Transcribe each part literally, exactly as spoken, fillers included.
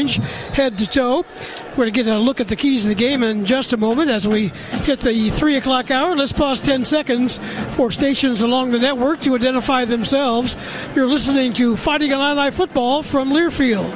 orange, head to toe. We're going to get a look at the keys of the game in just a moment as we hit the three o'clock hour. Let's pause ten seconds for stations along the network to identify themselves. You're listening to Fighting Illini football from Learfield.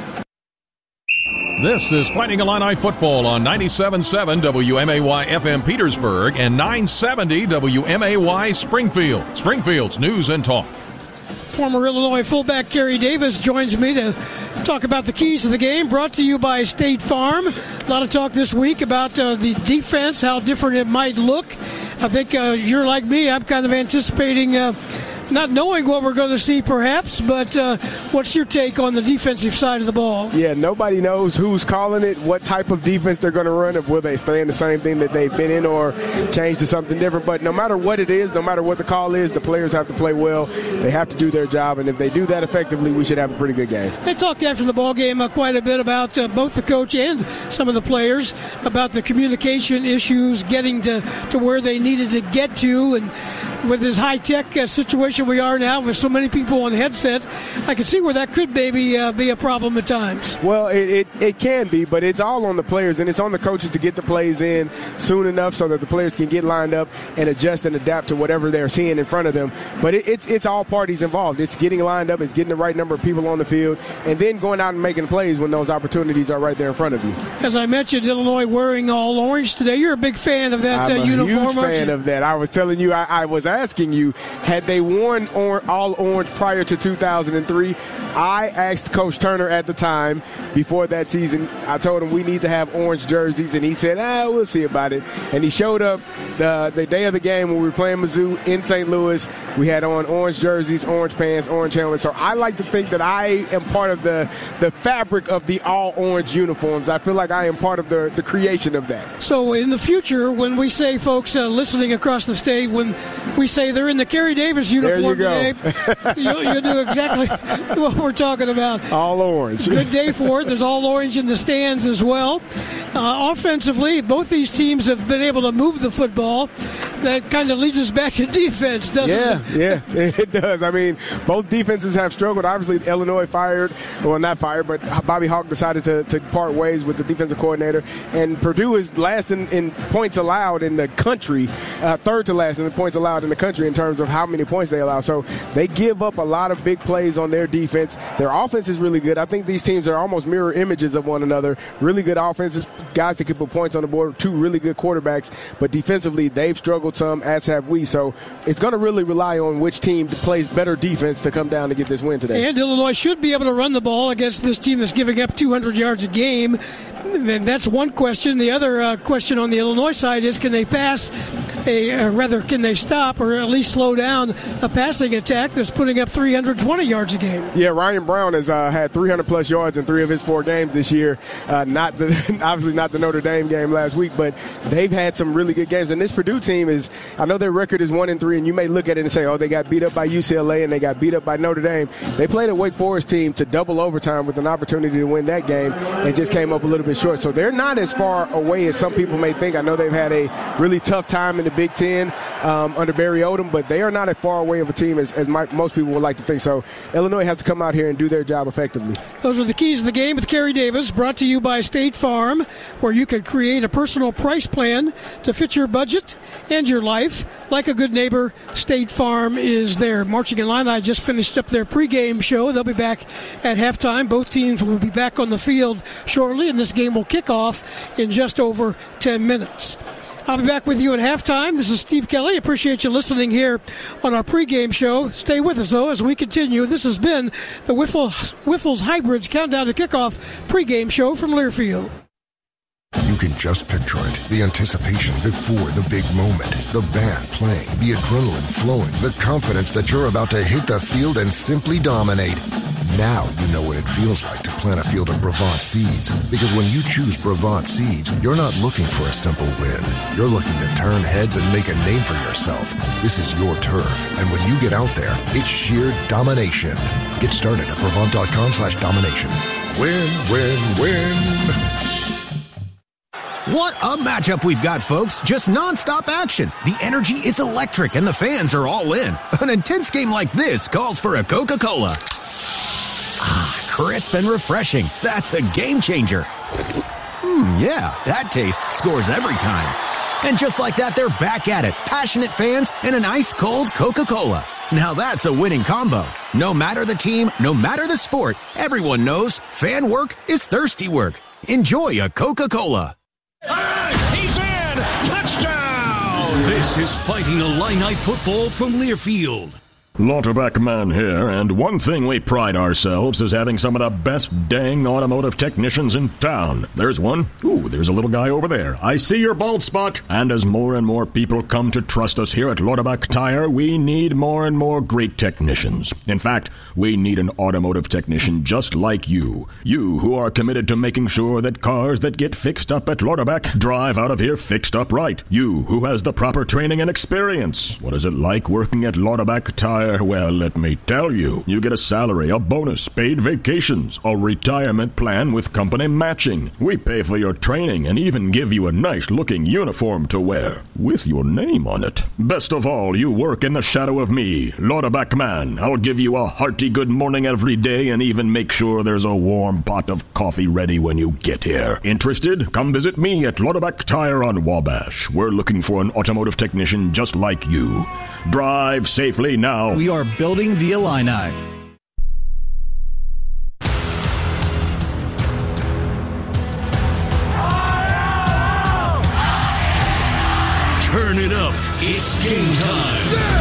This is Fighting Illini football on ninety-seven point seven W M A Y F M Petersburg and nine seventy W M A Y Springfield. Springfield's News and Talk. Former Illinois fullback Kerry Davis joins me to talk about the keys of the game, brought to you by State Farm. A lot of talk this week about uh, the defense, how different it might look. I think uh, you're like me. I'm kind of anticipating uh, not knowing what we're going to see perhaps, but uh, what's your take on the defensive side of the ball? Yeah, nobody knows who's calling it, what type of defense they're going to run, if will they stay in the same thing that they've been in or change to something different. But no matter what it is, no matter what the call is, the players have to play well. They have to do their job, and if they do that effectively, we should have a pretty good game. They talked after the ball game uh, quite a bit about uh, both the coach and some of the players about the communication issues, getting to, to where they needed to get to, and with this high-tech uh, situation we are now with so many people on headset, I can see where that could maybe uh, be a problem at times. Well, it, it, it can be, but it's all on the players, and it's on the coaches to get the plays in soon enough so that the players can get lined up and adjust and adapt to whatever they're seeing in front of them. But it, it's it's all parties involved. It's getting lined up, it's getting the right number of people on the field, and then going out and making plays when those opportunities are right there in front of you. As I mentioned, Illinois wearing all orange today. You're a big fan of that I'm uh, a uniform, huge fan you? of that. I was telling you, I, I was asking you, had they worn or, all orange prior to two thousand three? I asked Coach Turner at the time, before that season, I told him we need to have orange jerseys, and he said, ah, we'll see about it. And he showed up the, the day of the game when we were playing Mizzou in Saint Louis. We had on orange jerseys, orange pants, orange helmets. So I like to think that I am part of the, the fabric of the all-orange uniforms. I feel like I am part of the, the creation of that. So in the future, when we say, folks uh, listening across the state, when we say they're in the Kerry Davis uniform there you go. today, you'll, you'll do exactly what we're talking about. All orange. Good day for it. There's all orange in the stands as well. Uh, offensively, both these teams have been able to move the football. That kind of leads us back to defense, doesn't yeah, it? Yeah, yeah, it does. I mean, both defenses have struggled. Obviously, Illinois fired, well, not fired, but Bobby Hauck decided to, to part ways with the defensive coordinator. And Purdue is last in, in points allowed in the country, uh, third to last in the points allowed in the country in terms of how many points they allow. So they give up a lot of big plays on their defense. Their offense is really good. I think these teams are almost mirror images of one another. Really good offenses, guys that can put points on the board, two really good quarterbacks. But defensively, they've struggled some, as have we. So it's going to really rely on which team plays better defense to come down to get this win today. And Illinois should be able to run the ball against this team that's giving up two hundred yards a game. And that's one question. The other uh, question on the Illinois side is, can they pass, a, uh, rather can they stop or at least slow down a passing attack that's putting up three hundred twenty yards a game? Yeah, Ryan Brown has uh, had three hundred plus yards in three of his four games this year. Uh, not the obviously not the Notre Dame game last week, but they've had some really good games. And this Purdue team is, I know their record is one and three, and you may look at it and say, oh, they got beat up by U C L A and they got beat up by Notre Dame. They played a Wake Forest team to double overtime with an opportunity to win that game and just came up a little bit short. So they're not as far away as some people may think. I know they've had a really tough time in the Big Ten um, under Barry Odom, but they are not as far away of a team as, as my, most people would like to think. So Illinois has to come out here and do their job effectively. Those are the keys of the game with Kerry Davis, brought to you by State Farm, where you can create a personal price plan to fit your budget and your life. Like a good neighbor, State Farm is there. Marching Illini just finished up their pregame show. They'll be back at halftime. Both teams will be back on the field shortly, and this game will kick off in just over ten minutes. I'll be back with you at halftime. This is Steve Kelly. Appreciate you listening here on our pregame show. Stay with us, though, as we continue. This has been the Wiffles, Wiffles Hybrids Countdown to Kickoff pregame show from Learfield. You can just picture it. The anticipation before the big moment. The band playing, the adrenaline flowing, the confidence that you're about to hit the field and simply dominate. Now you know what it feels like to plant a field of Brevant seeds. Because when you choose Brevant seeds, you're not looking for a simple win. You're looking to turn heads and make a name for yourself. This is your turf, and when you get out there, it's sheer domination. Get started at Brevant.com slash domination. Win, win, win. What a matchup we've got, folks. Just nonstop action. The energy is electric and the fans are all in. An intense game like this calls for a Coca-Cola. Ah, crisp and refreshing. That's a game changer. Mmm, yeah, that taste scores every time. And just like that, they're back at it. Passionate fans and an ice-cold Coca-Cola. Now that's a winning combo. No matter the team, no matter the sport, everyone knows fan work is thirsty work. Enjoy a Coca-Cola. He's in! Touchdown! This is Fighting Illini football from Learfield. Lauterbach Man here, and one thing we pride ourselves is having some of the best dang automotive technicians in town. There's one. Ooh, there's a little guy over there. I see your bald spot. And as more and more people come to trust us here at Lauterbach Tire, we need more and more great technicians. In fact, we need an automotive technician just like you. You who are committed to making sure that cars that get fixed up at Lauterbach drive out of here fixed up right. You who has the proper training and experience. What is it like working at Lauterbach Tire? Well, let me tell you. You get a salary, a bonus, paid vacations, a retirement plan with company matching. We pay for your training and even give you a nice-looking uniform to wear, with your name on it. Best of all, you work in the shadow of me, Lauterbach Man. I'll give you a hearty good morning every day and even make sure there's a warm pot of coffee ready when you get here. Interested? Come visit me at Lauterbach Tire on Wabash. We're looking for an automotive technician just like you. Drive safely now. We are building the Illini. Turn it up. It's game time.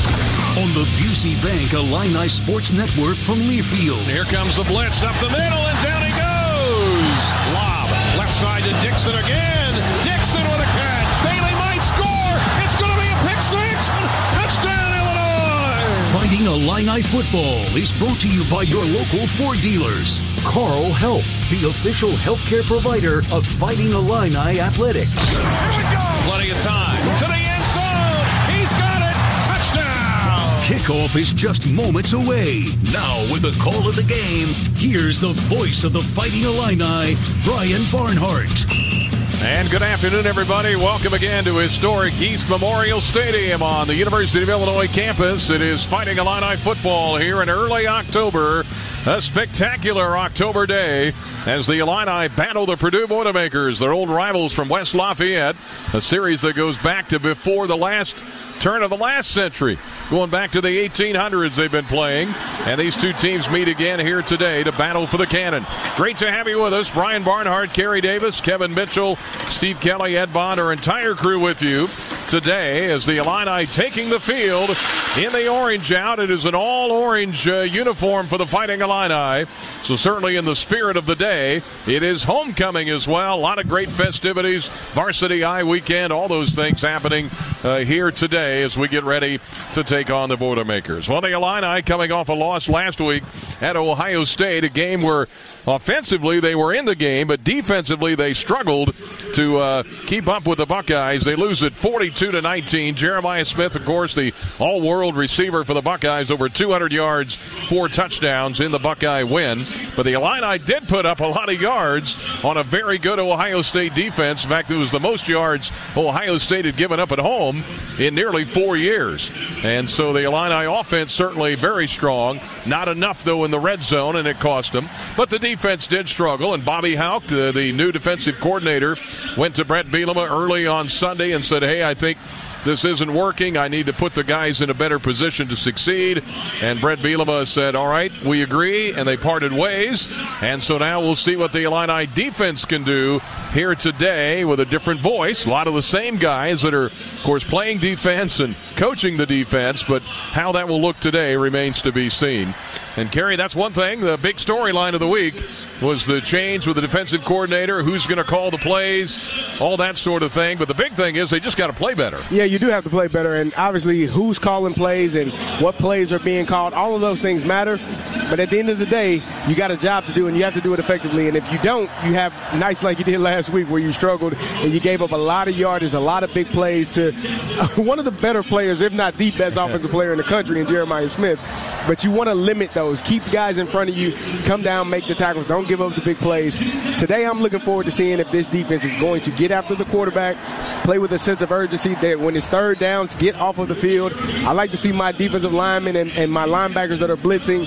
On the Busey Bank Illini Sports Network from Learfield. Here comes the blitz up the middle, and down he goes. Lob, left side to Dixon again. Dixon with a catch. Bailey might score. It's going to be a pick six. Touchdown, Illinois. Fighting Illini football is brought to you by your local Ford dealers. Carl Health, the official healthcare provider of Fighting Illini athletics. Here we go. Plenty of time. To the end zone. He's got it. Touchdown. Kickoff is just moments away. Now with the call of the game, here's the voice of the Fighting Illini, Brian Barnhart. And good afternoon, everybody. Welcome again to historic East Memorial Stadium on the University of Illinois campus. It is Fighting Illini football here in early October. A spectacular October day as the Illini battle the Purdue Boilermakers, their old rivals from West Lafayette. A series that goes back to before the last turn of the last century. Going back to the eighteen hundreds they've been playing. And these two teams meet again here today to battle for the Cannon. Great to have you with us. Brian Barnhart, Kerry Davis, Kevin Mitchell, Steve Kelly, Ed Bond, our entire crew with you today as the Illini taking the field in the orange out. It is an all-orange uh, uniform for the Fighting Illini. So certainly in the spirit of the day, it is homecoming as well. A lot of great festivities, Varsity Eye weekend, all those things happening uh, here today as we get ready to take on the Boilermakers. Well, the Illini coming off a loss last week at Ohio State, a game where offensively they were in the game, but defensively they struggled to uh, keep up with the Buckeyes. They lose it forty-two to nineteen. Jeremiah Smith, of course, the all-world receiver for the Buckeyes, over two hundred yards, four touchdowns in the Buckeye win. But the Illini did put up a lot of yards on a very good Ohio State defense. In fact, it was the most yards Ohio State had given up at home in nearly four years. And so the Illini offense certainly very strong. Not enough, though, in the red zone, and it cost them. But the defense did struggle, and Bobby Hauck, the, the new defensive coordinator, went to Brett Bielema early on Sunday and said, hey, I think this isn't working. I need to put the guys in a better position to succeed. And Brett Bielema said, all right, we agree, and they parted ways. And so now we'll see what the Illini defense can do here today with a different voice. A lot of the same guys that are, of course, playing defense and coaching the defense, but how that will look today remains to be seen. And, Kerry, that's one thing. The big storyline of the week was the change with the defensive coordinator, who's going to call the plays, all that sort of thing. But the big thing is they just got to play better. Yeah, you do have to play better. And, obviously, who's calling plays and what plays are being called, all of those things matter. But at the end of the day, you got a job to do, and you have to do it effectively. And if you don't, you have nights like you did last week where you struggled and you gave up a lot of yardage, a lot of big plays to one of the better players, if not the best offensive player in the country, in Jeremiah Smith. But you want to limit those. Keep guys in front of you. Come down, make the tackles. Don't give up the big plays. Today I'm looking forward to seeing if this defense is going to get after the quarterback, play with a sense of urgency that when it's third downs, get off of the field. I like to see my defensive linemen and, and my linebackers that are blitzing with their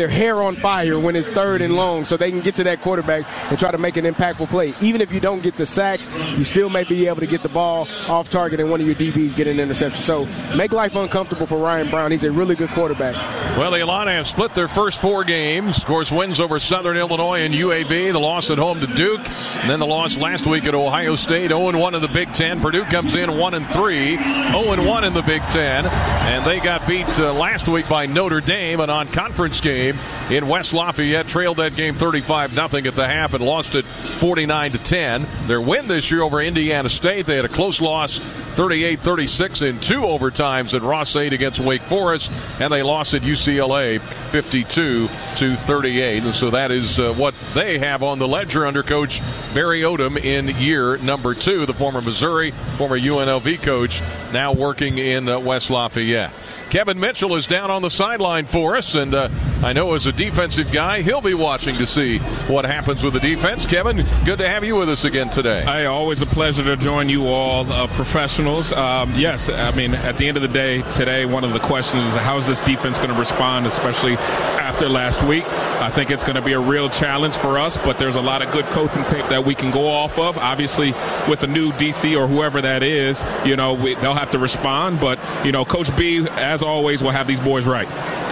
their hair on fire when it's third and long so they can get to that quarterback and try to make an impactful play. Even if you don't get the sack, you still may be able to get the ball off target and one of your D Bs get an interception. So make life uncomfortable for Ryan Brown. He's a really good quarterback. Well, the Illini have split their first four games. Of course, wins over Southern Illinois and U A B, the loss at home to Duke, and then the loss last week at Ohio State. oh and one in the Big Ten. Purdue comes in one and three, oh and one in the Big Ten, and they got beat uh, last week by Notre Dame, a non-conference game in West Lafayette. Trailed that game thirty-five nothing at the half and lost it forty-nine to ten. Their win this year over Indiana State, they had a close loss thirty-eight thirty-six in two overtimes at Ross-Ade against Wake Forest, and they lost at U C L A fifty-two to thirty-eight. And so that is uh, what they have on the ledger under Coach Barry Odom in year number two, the former Missouri, former U N L V coach, now working in uh, West Lafayette. Kevin Mitchell is down on the sideline for us, and uh, I know as a defensive guy, he'll be watching to see what happens with the defense. Kevin, good to have you with us again today. Hey, always a pleasure to join you all, uh, professionals. Um, yes, I mean, at the end of the day, today, one of the questions is how is this defense going to respond, especially after last week? I think it's going to be a real challenge for us, but there's a lot of good coaching tape that we can go off of. Obviously, with the new D C or whoever that is, you know, we, they'll have to respond, but, you know, Coach B, as always, will have these boys right.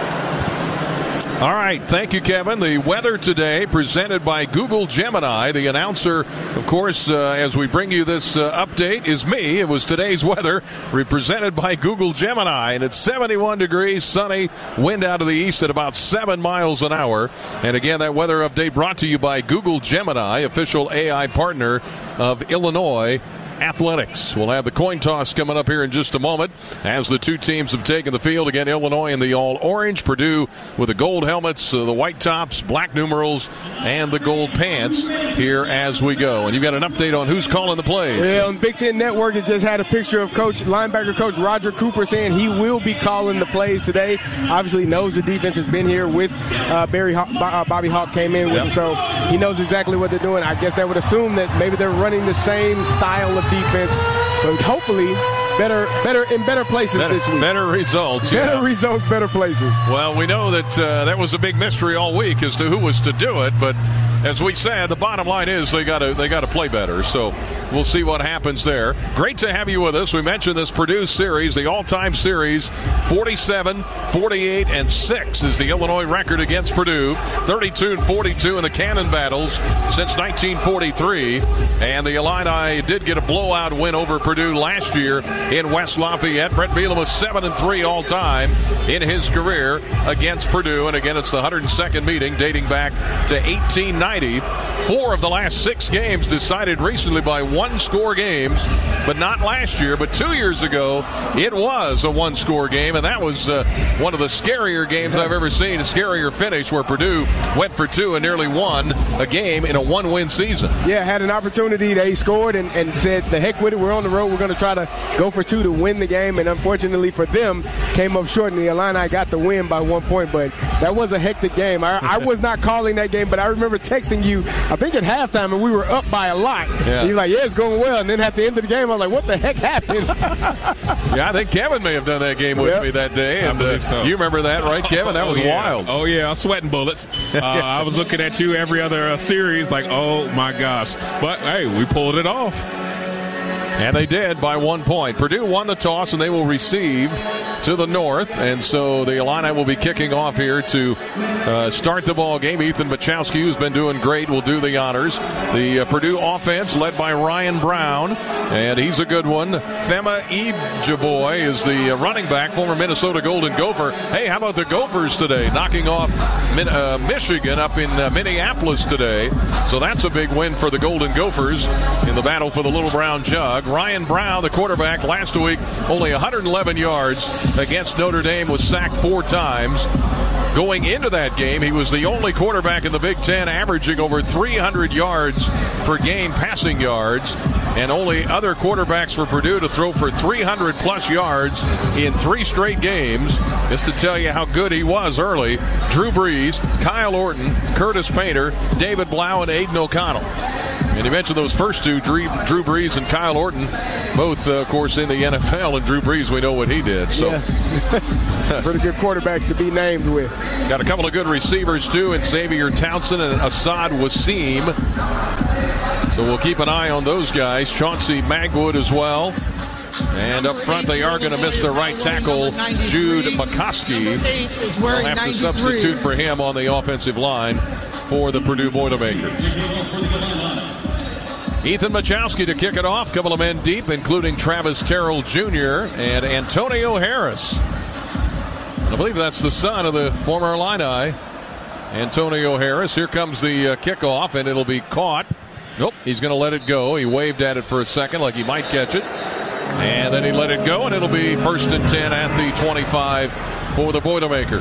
All right. Thank you, Kevin. The weather today presented by Google Gemini. The announcer, of course, uh, as we bring you this uh, update, is me. It was today's weather presented by Google Gemini. And it's seventy-one degrees, sunny, wind out of the east at about seven miles an hour. And again, that weather update brought to you by Google Gemini, official A I partner of Illinois Athletics. We'll have the coin toss coming up here in just a moment as the two teams have taken the field. Again, Illinois in the all-orange, Purdue with the gold helmets, uh, the white tops, black numerals, and the gold pants here as we go. And you've got an update on who's calling the plays. Yeah, on Big Ten Network, it just had a picture of Coach linebacker Coach Roger Cooper saying he will be calling the plays today. Obviously knows the defense has been here with uh, Barry Haw- uh, Bobby Hauck came in with yep. him, so he knows exactly what they're doing. I guess that would assume that maybe they're running the same style of defense, but hopefully better better in better places better, this week. Better results. Better yeah. results, better places. Well, we know that uh, that was a big mystery all week as to who was to do it, but as we said, the bottom line is they got to they got to play better. So we'll see what happens there. Great to have you with us. We mentioned this Purdue series, the all-time series, forty-seven, forty-eight, and six is the Illinois record against Purdue. thirty-two and forty-two in the Cannon battles since nineteen forty-three. And the Illini did get a blowout win over Purdue last year in West Lafayette. Brett Bielema was seven and three all-time in his career against Purdue. And again, it's the one hundred second meeting dating back to eighteen ninety. Four of the last six games decided recently by one-score games, but not last year. But two years ago, it was a one-score game, and that was uh, one of the scarier games I've ever seen, a scarier finish where Purdue went for two and nearly won a game in a one-win season. Yeah, had an opportunity. They scored and, and said, the heck with it, we're on the road. We're going to try to go for two to win the game, and unfortunately for them, came up short, and the Illini got the win by one point. But that was a hectic game. I, I was not calling that game, but I remember texting you, I think at halftime, and we were up by a lot. Yeah. And you're like, yeah, it's going well. And then at the end of the game, I was like, what the heck happened? Yeah, I think Kevin may have done that game with yep. me that day. And, I believe uh, so. You remember that, right, Kevin? That was oh, yeah. wild. Oh, yeah. I was sweating bullets. Uh, I was looking at you every other uh, series like, oh, my gosh. But, hey, we pulled it off. And they did by one point. Purdue won the toss, and they will receive to the north. And so the Illini will be kicking off here to uh, start the ball game. Ethan Machowski, who's been doing great, will do the honors. The uh, Purdue offense led by Ryan Brown, and he's a good one. Fema Ijaboy is the uh, running back, former Minnesota Golden Gopher. Hey, how about the Gophers today, knocking off Min- uh, Michigan up in uh, Minneapolis today. So that's a big win for the Golden Gophers in the battle for the Little Brown Jug. Ryan Brown, the quarterback, last week only one hundred eleven yards against Notre Dame, was sacked four times. Going into that game, he was the only quarterback in the Big Ten averaging over three hundred yards per game, passing yards, and only other quarterbacks for Purdue to throw for three hundred plus yards in three straight games. Just to tell you how good he was early, Drew Brees, Kyle Orton, Curtis Painter, David Blau, and Aiden O'Connell. And you mentioned those first two, Drew, Drew Brees and Kyle Orton, both, uh, of course, in the N F L. And Drew Brees, we know what he did. So, yeah. Pretty good quarterbacks to be named with. Got a couple of good receivers, too, in Xavier Townsend and Assad Wasim. So we'll keep an eye on those guys. Chauncey Magwood as well. And up front, they are going to miss their right tackle, Jude McCoskey. They'll have to substitute for him on the offensive line for the Purdue Boilermakers. Ethan Machowski to kick it off. Couple of men deep, including Travis Terrell Junior and Antonio Harris. I believe that's the son of the former Illini, Antonio Harris. Here comes the uh, kickoff, and it'll be caught. Nope, he's going to let it go. He waved at it for a second like he might catch it. And then he let it go, and it'll be first and ten at the twenty-five for the Boilermakers.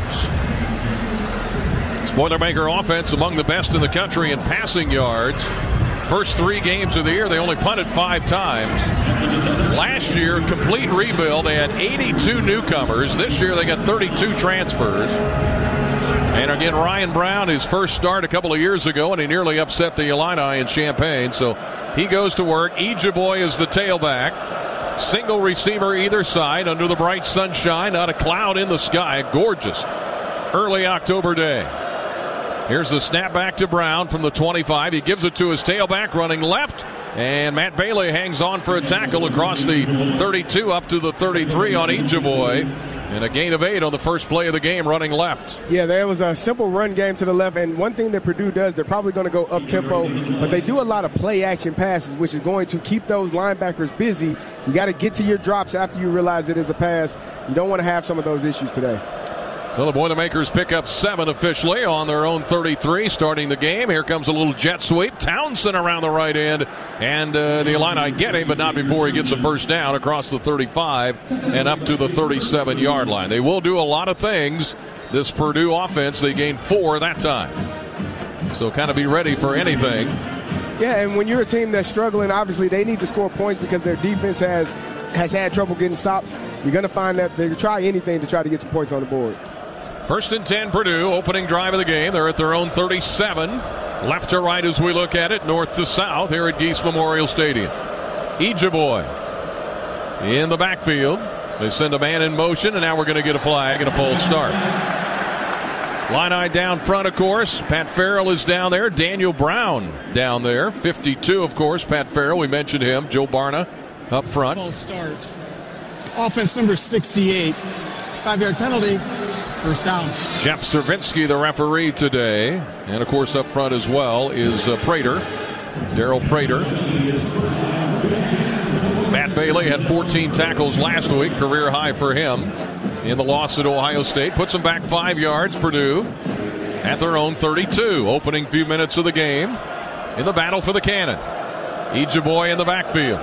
This Boilermaker offense among the best in the country in passing yards. First three games of the year, they only punted five times. Last year, complete rebuild. They had eighty-two newcomers. This year, they got thirty-two transfers. And again, Ryan Brown, his first start a couple of years ago, and he nearly upset the Illini in Champaign. So he goes to work. Ejiboy is the tailback. Single receiver either side under the bright sunshine. Not a cloud in the sky. A gorgeous early October day. Here's the snap back to Brown from the twenty-five. He gives it to his tailback running left. And Matt Bailey hangs on for a tackle across the thirty-two up to the thirty-three on Ejiboy. And a gain of eight on the first play of the game running left. Yeah, there was a simple run game to the left. And one thing that Purdue does, they're probably going to go up-tempo, but they do a lot of play-action passes, which is going to keep those linebackers busy. You got to get to your drops after you realize it is a pass. You don't want to have some of those issues today. Well, the Boilermakers pick up seven officially on their own thirty-three starting the game. Here comes a little jet sweep. Townsend around the right end. And uh, the Illini get him, but not before he gets a first down across the thirty-five and up to the thirty-seven-yard line. They will do a lot of things. This Purdue offense, they gained four that time. So kind of be ready for anything. Yeah, and when you're a team that's struggling, obviously they need to score points because their defense has, has had trouble getting stops. You're going to find that they try anything to try to get some points on the board. First and ten, Purdue, opening drive of the game. They're at their own thirty-seven. Left to right as we look at it, north to south here at Geese Memorial Stadium. Ejiboy in the backfield. They send a man in motion, and now we're going to get a flag and a false start. Illini down front, of course. Pat Farrell is down there. Daniel Brown down there. fifty-two, of course, Pat Farrell. We mentioned him. Joe Barna up front. False start. Offense number sixty-eight. Five-yard penalty. First down. Jeff Cervinsky, the referee today. And, of course, up front as well is uh, Prater. Daryl Prater. Matt Bailey had fourteen tackles last week. Career high for him in the loss at Ohio State. Puts them back five yards, Purdue, at their own thirty-two. Opening few minutes of the game in the battle for the cannon. Ejiboy in the backfield.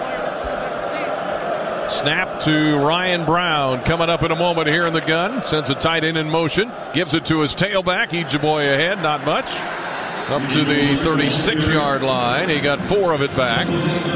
Snap to Ryan Brown coming up in a moment here in the gun. Sends a tight end in motion. Gives it to his tailback. Ejiboy ahead, not much. Up to the thirty-six-yard line. He got four of it back.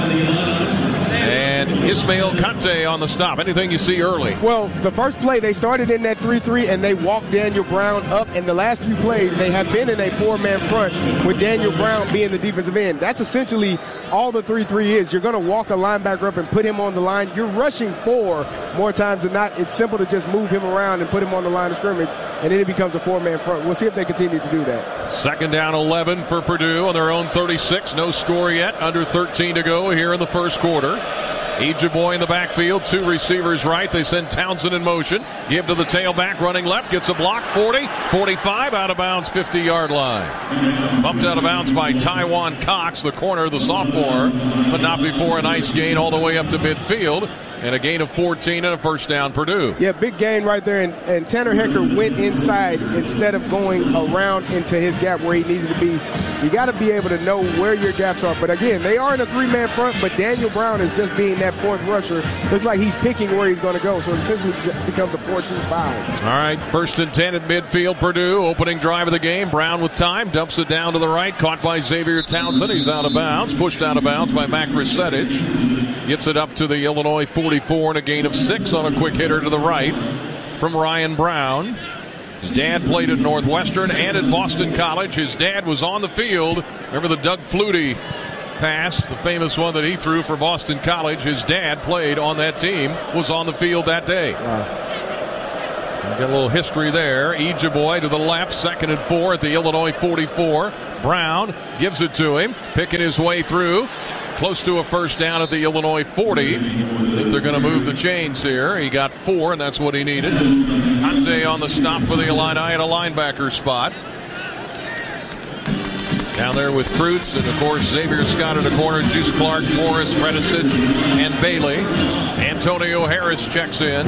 And Ismail Kante on the stop. Anything you see early? Well, the first play, they started in that three three, and they walked Daniel Brown up. And the last few plays, they have been in a four-man front with Daniel Brown being the defensive end. That's essentially all the three three is. You're going to walk a linebacker up and put him on the line. You're rushing four more times than not. It's simple to just move him around and put him on the line of scrimmage, and then it becomes a four-man front. We'll see if they continue to do that. Second down eleven for Purdue on their own thirty-six. No score yet. Under thirteen to go here in the first quarter. Ejiboy in the backfield, two receivers right. They send Townsend in motion. Give to the tailback, running left, gets a block, forty, forty-five, out of bounds, fifty-yard line. Bumped out of bounds by Taiwan Cox, the corner, the sophomore, but not before a nice gain all the way up to midfield. And a gain of fourteen and a first down, Purdue. Yeah, big gain right there. And, and Tanner Hecker went inside instead of going around into his gap where he needed to be. You got to be able to know where your gaps are. But again, they are in a three-man front, but Daniel Brown is just being that fourth rusher. Looks like he's picking where he's going to go. So it essentially becomes a four two five. All right, first and ten at midfield, Purdue. Opening drive of the game. Brown with time. Dumps it down to the right. Caught by Xavier Townsend. He's out of bounds. Pushed out of bounds by Mac Resetich. Gets it up to the Illinois forty-four and a gain of six on a quick hitter to the right from Ryan Brown. His dad played at Northwestern and at Boston College. His dad was on the field. Remember the Doug Flutie pass, the famous one that he threw for Boston College. His dad played on that team, was on the field that day. Wow. Got a little history there. Ejeboy to the left, second and four at the Illinois forty-four. Brown gives it to him, picking his way through. Close to a first down at the Illinois forty. I think they're going to move the chains here. He got four, and that's what he needed. Conte on the stop for the Illini at a linebacker spot. Down there with Kreutz, and of course Xavier Scott at the corner, Juice Clark, Morris, Redicic, and Bailey. Antonio Harris checks in.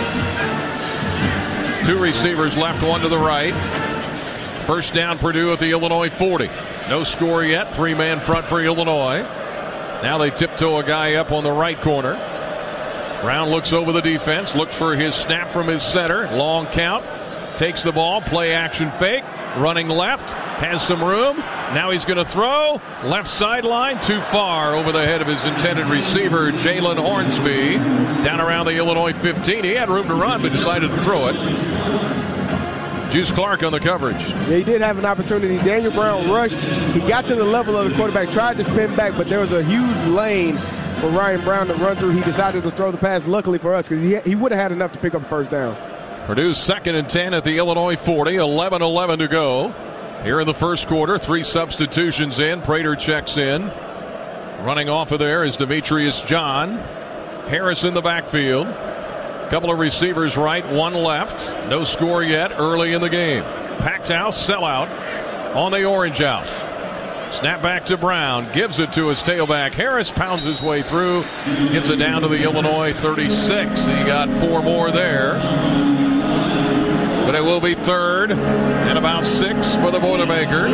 Two receivers left, one to the right. First down Purdue at the Illinois forty. No score yet, three-man front for Illinois. Now they tiptoe a guy up on the right corner. Brown looks over the defense, looks for his snap from his center. Long count, takes the ball, play action fake, running left, has some room. Now he's going to throw. Left sideline, too far over the head of his intended receiver, Jalen Hornsby. Down around the Illinois fifteen. He had room to run, but decided to throw it. Juice Clark on the coverage. Yeah, he did have an opportunity. Daniel Brown rushed. He got to the level of the quarterback, tried to spin back, but there was a huge lane for Ryan Brown to run through. He decided to throw the pass, luckily for us, because he, he would have had enough to pick up a first down. Purdue's second and ten at the Illinois forty. eleven eleven to go. Here in the first quarter, three substitutions in. Prater checks in. Running off of there is Demetrius John. Harris in the backfield. Couple of receivers right, one left. No score yet early in the game. Packed house, sellout on the orange out. Snap back to Brown. Gives it to his tailback. Harris pounds his way through. Gets it down to the Illinois thirty-six. He got four more there. But it will be third and about six for the Boilermakers.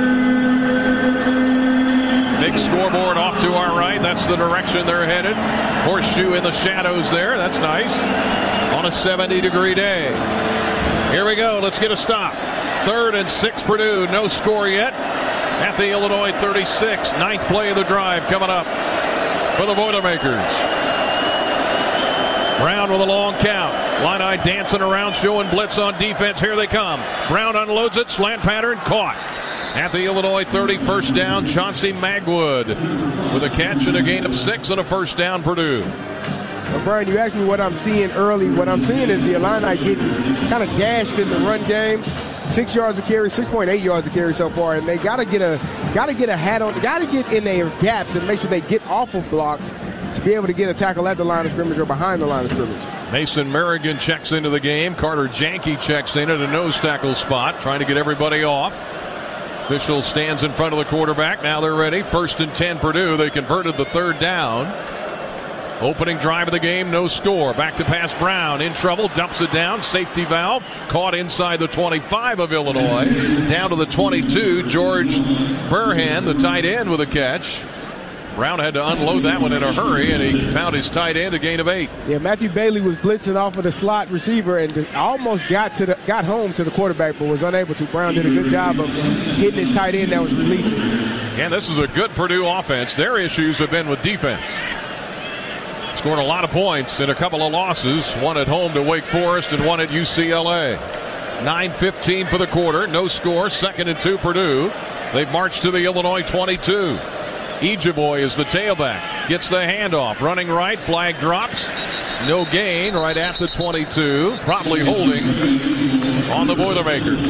Big scoreboard off to our right. That's the direction they're headed. Horseshoe in the shadows there. That's nice. On a seventy degree day. Here we go. Let's get a stop. Third and six Purdue. No score yet at the Illinois thirty-six. Ninth play of the drive coming up for the Boilermakers. Brown with a long count. Illini dancing around, showing blitz on defense. Here they come. Brown unloads it. Slant pattern. Caught. At the Illinois thirty, first down, Chauncey Magwood with a catch and a gain of six and a first down, Purdue. Well, Brian, you asked me what I'm seeing early. What I'm seeing is the Illini getting kind of gashed in the run game. Six yards a carry, six point eight yards a carry so far, and they got to get a got to get a hat on. Got to get in their gaps and make sure they get off of blocks to be able to get a tackle at the line of scrimmage or behind the line of scrimmage. Mason Merrigan checks into the game. Carter Janke checks in at a nose tackle spot, trying to get everybody off. Official stands in front of the quarterback. Now they're ready. First and ten Purdue. They converted the third down. Opening drive of the game, no score. Back to pass Brown. In trouble, dumps it down. Safety valve. Caught inside the twenty-five of Illinois. Down to the twenty-two. George Burhan, the tight end, with a catch. Brown had to unload that one in a hurry, and he found his tight end, a gain of eight. Yeah, Matthew Bailey was blitzing off of the slot receiver and almost got to the, got home to the quarterback, but was unable to. Brown did a good job of hitting his tight end that was releasing. And this is a good Purdue offense. Their issues have been with defense. Scored a lot of points in a couple of losses, one at home to Wake Forest and one at U C L A. nine fifteen for the quarter, no score, second and two Purdue. They've marched to the Illinois twenty-two. Ejeboy is the tailback, gets the handoff, running right, flag drops, no gain, right at the twenty-two, probably holding on the Boilermakers.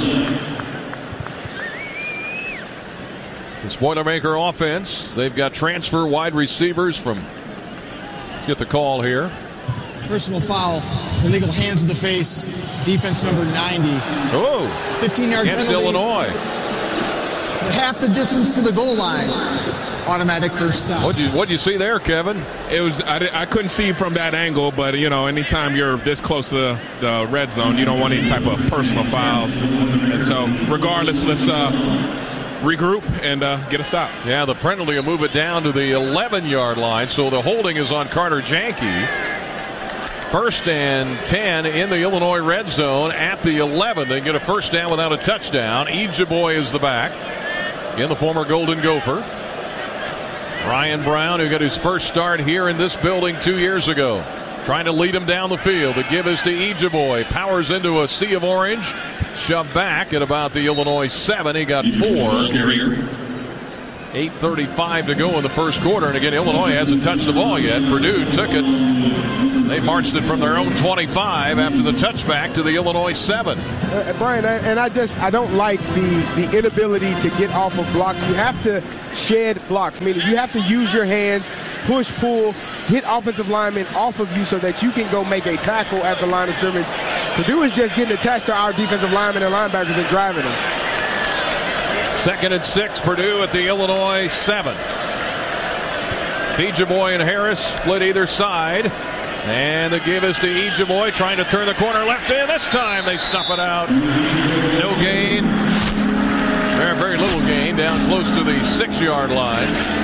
This Boilermaker offense, they've got transfer wide receivers from, let's get the call here. Personal foul, illegal hands in the face, defense number ninety. Oh, fifteen-yard against penalty. Illinois. Half the distance to the goal line. Automatic first down. What'd you, what'd you see there, Kevin? It was I, I couldn't see from that angle, but you know, anytime you're this close to the, the red zone, you don't want any type of personal fouls. And so, regardless, let's uh, regroup and uh, get a stop. Yeah, the penalty will move it down to the eleven-yard line, so the holding is on Carter Janke. First and ten in the Illinois red zone at the eleven. They get a first down without a touchdown. Ejeboy is the back. Again, the former Golden Gopher. Ryan Brown, who got his first start here in this building two years ago, trying to lead him down the field. The give is to Ejeboy. Powers into a sea of orange. Shoved back at about the Illinois seven. He got four. eight thirty-five to go in the first quarter. And again, Illinois hasn't touched the ball yet. Purdue took it. They marched it from their own twenty-five after the touchback to the Illinois seven. Uh, Brian, I, and I just I don't like the, the inability to get off of blocks. You have to shed blocks, meaning you have to use your hands, push, pull, hit offensive linemen off of you so that you can go make a tackle at the line of scrimmage. Purdue is just getting attached to our defensive linemen and linebackers and driving them. Second and six, Purdue at the Illinois seven. Ejiboy and Harris split either side. And the give is to Ejiboy, trying to turn the corner left in. This time they stuff it out. No gain. Very, very little gain down close to the six-yard line.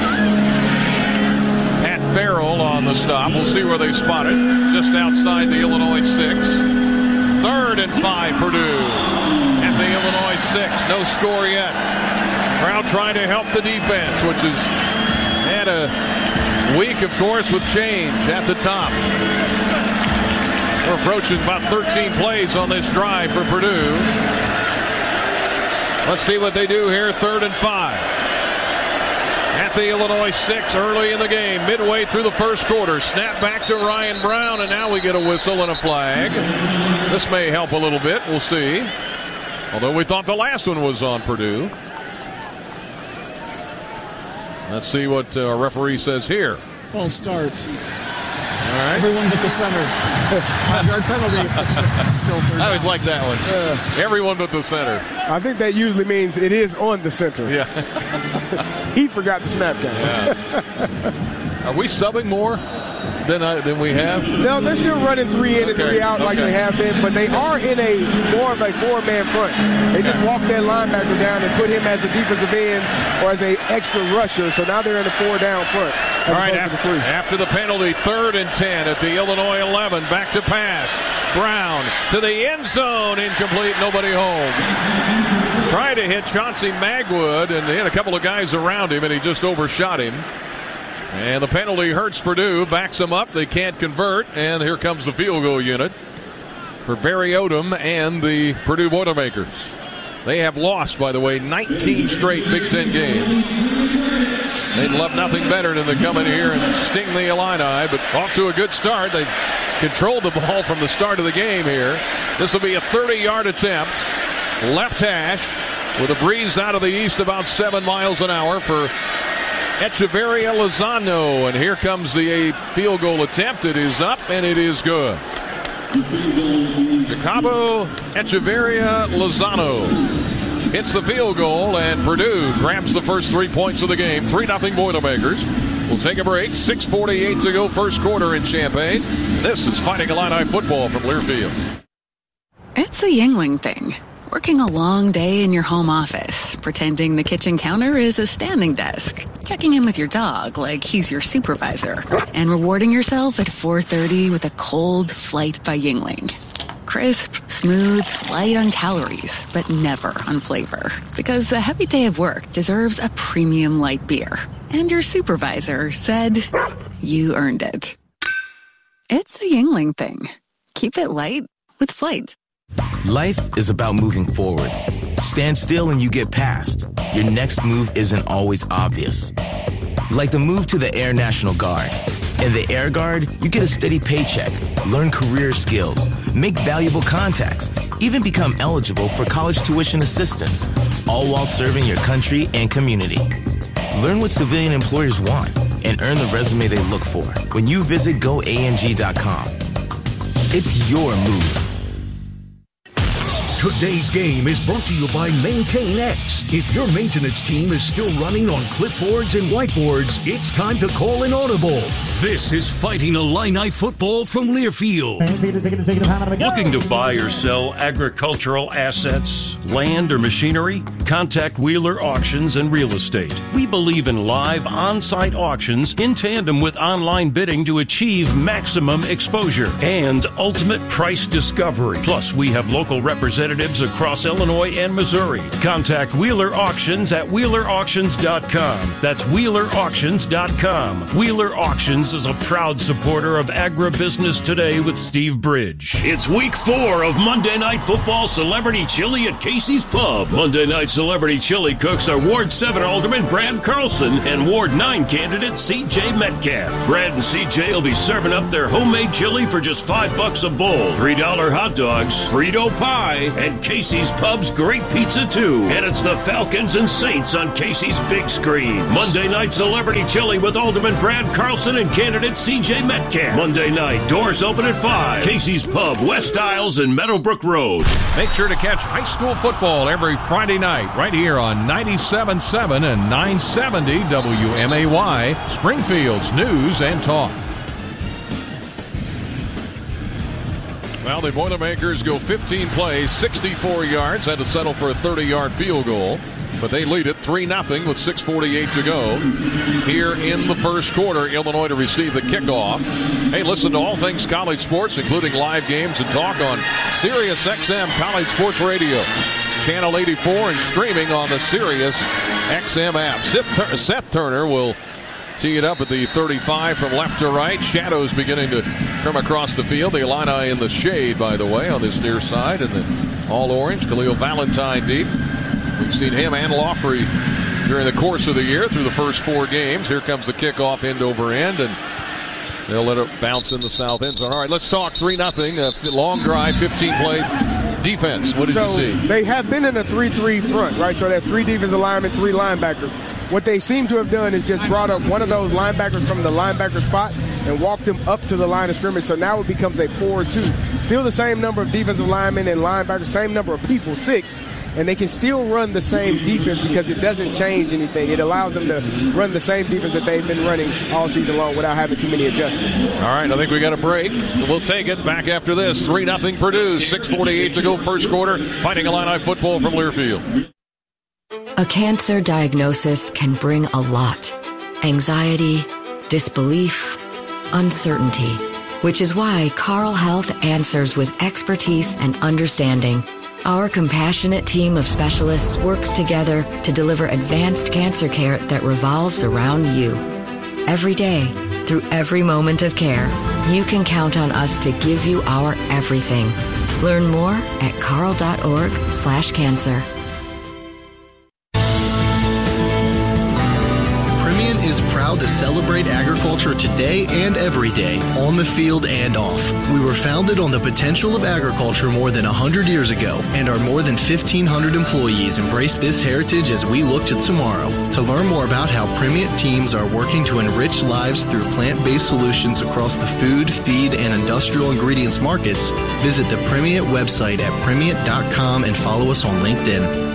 Pat Farrell on the stop. We'll see where they spot it. Just outside the Illinois six. Third and five, Purdue at the Illinois six. No score yet. Crowd trying to help the defense, which has had a week, of course, with change at the top. We're approaching about thirteen plays on this drive for Purdue. Let's see what they do here. Third and five. At the Illinois six early in the game, midway through the first quarter. Snap back to Ryan Brown, and now we get a whistle and a flag. This may help a little bit. We'll see. Although we thought the last one was on Purdue. Let's see what uh, our referee says here. False start. All right. Everyone but the center. Five-yard penalty. Still third I always down. like that one. Uh, Everyone but the center. I think that usually means it is on the center. Yeah. He forgot the snap count. Yeah. Are we subbing more than uh, than we have? No, they're still running three in and Okay, three out like okay. they have been, but they are in a more of a four-man front. They just walked that linebacker down and put him as a defensive end or as an extra rusher, so now they're in a four-down front. All right, after, after the penalty, third and ten at the Illinois eleven. Back to pass. Brown to the end zone. Incomplete. Nobody home. Tried to hit Chauncey Magwood, and they had a couple of guys around him, and he just overshot him. And the penalty hurts Purdue, backs them up. They can't convert, and here comes the field goal unit for Barry Odom and the Purdue Boilermakers. They have lost, by the way, nineteen straight Big Ten games. They'd love nothing better than to come in here and sting the Illini, but off to a good start. They controlled the ball from the start of the game here. This will be a thirty-yard attempt. Left hash with a breeze out of the east about seven miles an hour for Echeverria Lozano. And here comes the field goal attempt. It is up and it is good. Jacobo Echeverria Lozano hits the field goal, and Purdue grabs the first three points of the game. three nothing Boilermakers. We'll take a break. six forty-eight to go first quarter in Champaign. This is Fighting Illini football from Learfield. It's a Yingling thing. Working a long day in your home office, pretending the kitchen counter is a standing desk, checking in with your dog like he's your supervisor, and rewarding yourself at four thirty with a cold Flight by Yingling. Crisp, smooth, light on calories, but never on flavor. Because a heavy day of work deserves a premium light beer. And your supervisor said you earned it. It's a Yingling thing. Keep it light with Flight. Life is about moving forward. Stand still and you get past. Your next move isn't always obvious. Like the move to the Air National Guard. In the Air Guard, you get a steady paycheck, learn career skills, make valuable contacts, even become eligible for college tuition assistance, all while serving your country and community. Learn what civilian employers want and earn the resume they look for when you visit go A N G dot com. It's your move. Today's game is brought to you by MaintainX. If your maintenance team is still running on clipboards and whiteboards, it's time to call an audible. This is Fighting Illini football from Learfield. Looking to buy or sell agricultural assets, land, or machinery? Contact Wheeler Auctions and Real Estate. We believe in live on-site auctions in tandem with online bidding to achieve maximum exposure and ultimate price discovery. Plus, we have local representatives representatives across Illinois and Missouri. Contact Wheeler Auctions at wheeler auctions dot com. That's wheeler auctions dot com. Wheeler Auctions is a proud supporter of Agribusiness Today with Steve Bridge. It's week four of Monday Night Football Celebrity Chili at Casey's Pub. Monday Night Celebrity Chili cooks are Ward seven Alderman Brad Carlson and Ward nine candidate C J Metcalf. Brad and C J will be serving up their homemade chili for just five bucks a bowl, three dollar hot dogs, Frito pie, and Casey's Pub's great pizza too. And it's the Falcons and Saints on Casey's big screen. Monday Night Celebrity Chili with Alderman Brad Carlson and candidate C J Metcalf. Monday night, doors open at five. Casey's Pub, West Isles and Meadowbrook Road. Make sure to catch high school football every Friday night right here on ninety-seven point seven and nine seventy W M A Y, Springfield's News and Talk. Well, the Boilermakers go fifteen plays, sixty-four yards, had to settle for a thirty-yard field goal. But they lead it three nothing with six forty-eight to go here in the first quarter. Illinois to receive the kickoff. Hey, listen to all things college sports, including live games and talk on Sirius X M College Sports Radio. Channel eighty-four and streaming on the Sirius X M app. Seth, Seth Turner will tee it up at the thirty-five from left to right. Shadows beginning to come across the field. The Illini in the shade, by the way, on this near side. And then all orange. Khalil Valentine deep. We've seen him and Laughley during the course of the year through the first four games. Here comes the kickoff end over end, and they'll let it bounce in the south end zone. All right, let's talk three nothing. Uh, long drive, fifteen-play defense. What did so you see? They have been in a three three front, right? So that's three defensive linemen, three linebackers. What they seem to have done is just brought up one of those linebackers from the linebacker spot and walked him up to the line of scrimmage. So now it becomes a four two. Still the same number of defensive linemen and linebackers, same number of people, six. And they can still run the same defense because it doesn't change anything. It allows them to run the same defense that they've been running all season long without having too many adjustments. All right, I think we got a break. We'll take it back after this. three nothing Purdue, six forty-eight to go first quarter. Fighting Illini football from Learfield. A cancer diagnosis can bring a lot. Anxiety, disbelief, uncertainty. Which is why Carle Health answers with expertise and understanding. Our compassionate team of specialists works together to deliver advanced cancer care that revolves around you. Every day, through every moment of care, you can count on us to give you our everything. Learn more at carle.org slash cancer. Is proud to celebrate agriculture today and every day, on the field and off. We were founded on the potential of agriculture more than one hundred years ago, and our more than fifteen hundred employees embrace this heritage as we look to tomorrow. To learn more about how Primient teams are working to enrich lives through plant-based solutions across the food, feed, and industrial ingredients markets, visit the Primient website at primient dot com and follow us on LinkedIn.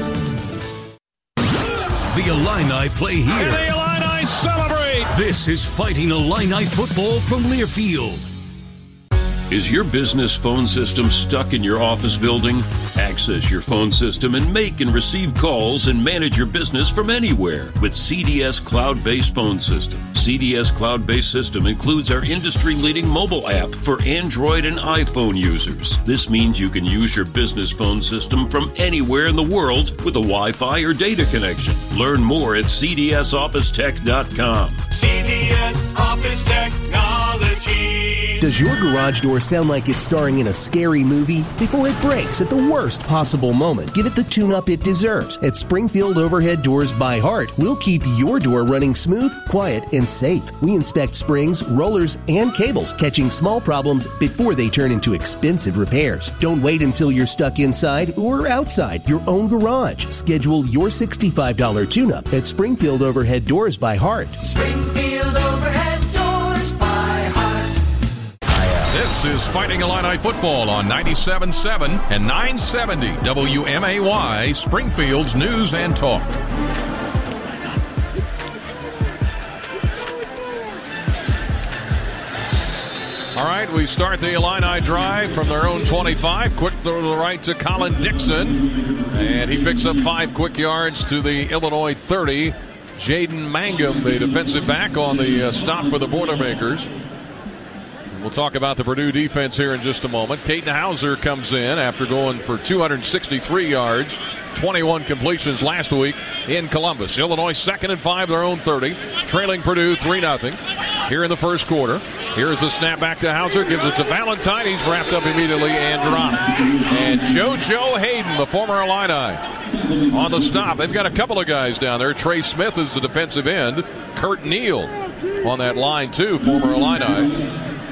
The Illini play here. And the Illini celebrate. This is Fighting Illini football from Learfield. Is your business phone system stuck in your office building? Access your phone system and make and receive calls and manage your business from anywhere with C D S Cloud-Based Phone System. C D S Cloud-Based System includes our industry-leading mobile app for Android and iPhone users. This means you can use your business phone system from anywhere in the world with a Wi-Fi or data connection. Learn more at c d s office tech dot com. C D S Office Technology. Does your garage door sound like it's starring in a scary movie? Before it breaks at the worst possible moment, give it the tune-up it deserves. At Springfield Overhead Doors by Heart, we'll keep your door running smooth, quiet, and safe. We inspect springs, rollers, and cables, catching small problems before they turn into expensive repairs. Don't wait until you're stuck inside or outside your own garage. Schedule your sixty-five dollars tune-up at Springfield Overhead Doors by Heart. Springfield Overhead Doors by Heart. This is Fighting Illini football on ninety-seven point seven and nine seventy W M A Y, Springfield's News and Talk. All right, we start the Illini drive from their own twenty-five. Quick throw to the right to Colin Dixon. And he picks up five quick yards to the Illinois thirty. Jaden Mangum, the defensive back, on the uh, stop for the Boilermakers. We'll talk about the Purdue defense here in just a moment. Caden Hauser comes in after going for two hundred sixty-three yards, twenty-one completions last week in Columbus. Illinois second and five, their own thirty, trailing Purdue three nothing here in the first quarter. Here's the snap back to Hauser, gives it to Valentine. He's wrapped up immediately and dropped. And JoJo Hayden, the former Illini, on the stop. They've got a couple of guys down there. Trey Smith is the defensive end. Kurt Neal on that line too, former Illini.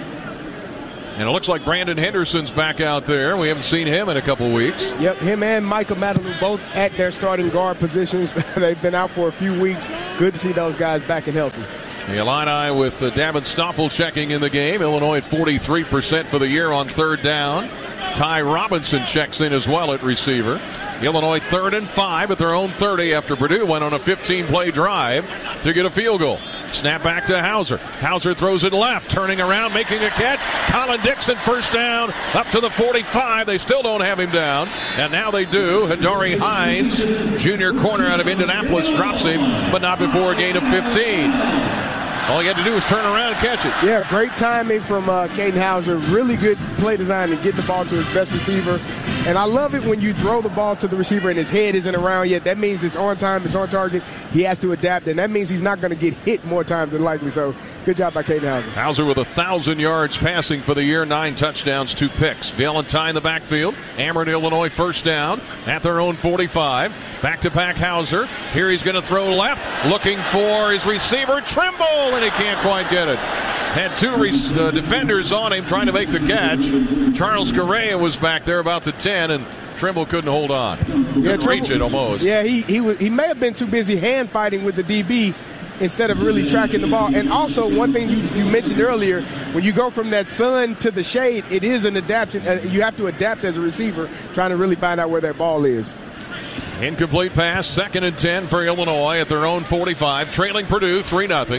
And it looks like Brandon Henderson's back out there. We haven't seen him in a couple weeks. Yep, him and Michael Madalou both at their starting guard positions. They've been out for a few weeks. Good to see those guys back and healthy. The Illini with uh, Davin Stoffel checking in the game. Illinois at forty-three percent for the year on third down. Ty Robinson checks in as well at receiver. Illinois third and five at their own thirty after Purdue went on a fifteen-play drive to get a field goal. Snap back to Hauser. Hauser throws it left, turning around, making a catch. Colin Dixon first down up to the forty-five. They still don't have him down, and now they do. Hadari Hines, junior corner out of Indianapolis, drops him, but not before a gain of fifteen. All he had to do was turn around and catch it. Yeah, great timing from uh, Caden Hauser. Really good play design to get the ball to his best receiver. And I love it when you throw the ball to the receiver and his head isn't around yet. That means it's on time, it's on target. He has to adapt, and that means he's not going to get hit more times than likely. So good job by Caden Hauser. Hauser with one thousand yards passing for the year, nine touchdowns, two picks. Valentine the backfield. Ameren, Illinois first down at their own forty-five. Back to pack Hauser. Here he's going to throw left, looking for his receiver, Trimble, and he can't quite get it. Had two re- uh, defenders on him trying to make the catch. Charles Correa was back there about the ten, and Trimble couldn't hold on. Couldn't yeah, Trimble, reach it almost. Yeah, he he was he may have been too busy hand fighting with the D B instead of really tracking the ball. And also, one thing you, you mentioned earlier, when you go from that sun to the shade, it is an adaptation. Uh, you have to adapt as a receiver, trying to really find out where that ball is. Incomplete pass, second and ten for Illinois at their own forty-five, trailing Purdue three nothing.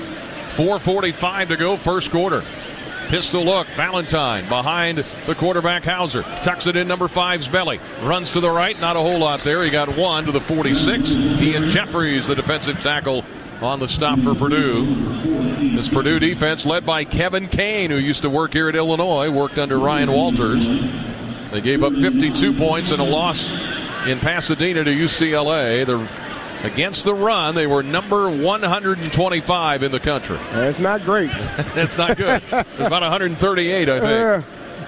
four forty-five to go, first quarter. Pistol look, Valentine behind the quarterback Hauser. Tucks it in number five's belly. Runs to the right, not a whole lot there. He got one to the forty-six. Ian Jeffries, the defensive tackle, on the stop for Purdue. This Purdue defense led by Kevin Kane, who used to work here at Illinois, worked under Ryan Walters. They gave up fifty-two points in a loss in Pasadena to U C L A. They're against the run, they were number one hundred twenty-five in the country. That's not great. That's not good. It's about one hundred thirty-eight, I think. Uh.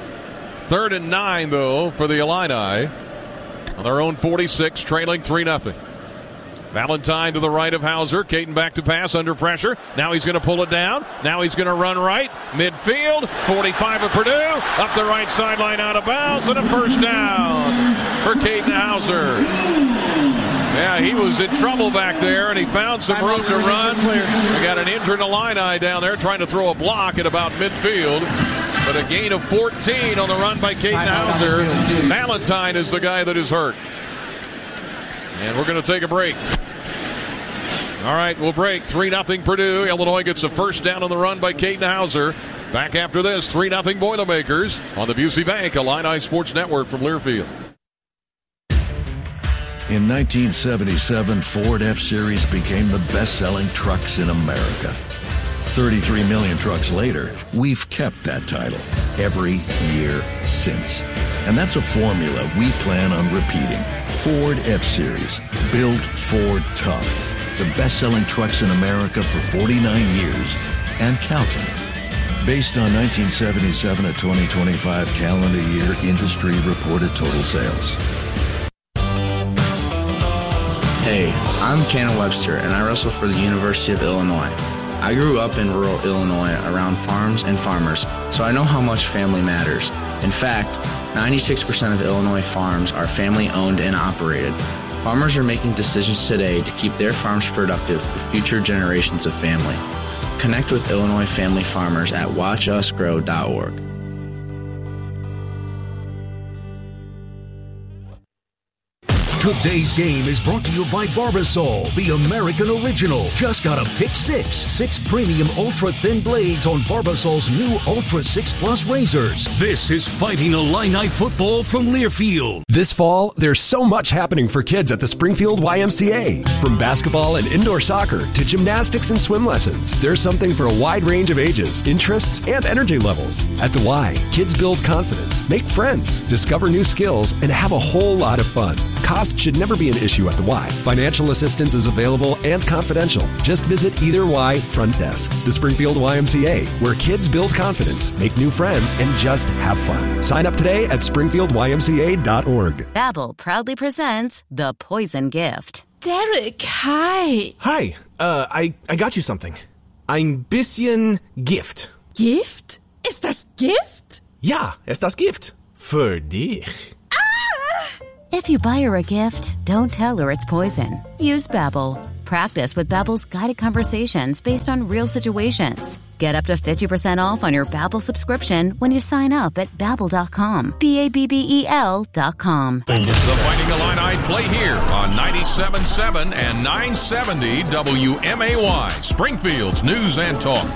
Third and nine, though, for the Illini. On their own forty-six, trailing three nothing. Valentine to the right of Hauser. Caden back to pass under pressure. Now he's going to pull it down. Now he's going to run right. Midfield. forty-five of Purdue. Up the right sideline out of bounds. And a first down for Caden Hauser. Yeah, he was in trouble back there, and he found some room to run. We got an injured Illini down there trying to throw a block at about midfield. But a gain of fourteen on the run by Caden Hauser. Valentine is the guy that is hurt. And we're going to take a break. All right, we'll break. three nothing Purdue. Illinois gets a first down on the run by Caden Hauser. Back after this, three nothing Boilermakers on the Busey Bank Illini Sports Network from Learfield. In nineteen seventy-seven, Ford F-Series became the best-selling trucks in America. thirty-three million trucks later, we've kept that title every year since. And that's a formula we plan on repeating. Ford F-Series, built Ford tough. The best-selling trucks in America for forty-nine years and counting. Based on nineteen seventy-seven to twenty twenty-five calendar year industry reported total sales. Hey, I'm Cannon Webster, and I wrestle for the University of Illinois. I grew up in rural Illinois around farms and farmers, so I know how much family matters. In fact, ninety-six percent of Illinois farms are family-owned and operated. Farmers are making decisions today to keep their farms productive for future generations of family. Connect with Illinois family farmers at watch us grow dot org. Today's game is brought to you by Barbasol, the American original. Just got a pick six. Six premium ultra-thin blades on Barbasol's new Ultra six Plus razors. This is Fighting Illini football from Learfield. This fall, there's so much happening for kids at the Springfield Y M C A. From basketball and indoor soccer to gymnastics and swim lessons, there's something for a wide range of ages, interests, and energy levels. At the Y, kids build confidence, make friends, discover new skills, and have a whole lot of fun. Cost should never be an issue at the Y. Financial assistance is available and confidential. Just visit either Y front desk. The Springfield Y M C A, where kids build confidence, make new friends, and just have fun. Sign up today at springfield y m c a dot org. Babbel proudly presents The Poison Gift. Derek, hi. Hi, uh, I, I got you something. Ein bisschen Gift. Gift? Ist das Gift? Ja, ist das Gift. Für dich. If you buy her a gift, don't tell her it's poison. Use Babbel. Practice with Babbel's guided conversations based on real situations. Get up to fifty percent off on your Babbel subscription when you sign up at babbel dot com. B A B B E L dot com. The Fighting Illini play here on ninety-seven point seven and nine seventy W M A Y, Springfield's News and Talk.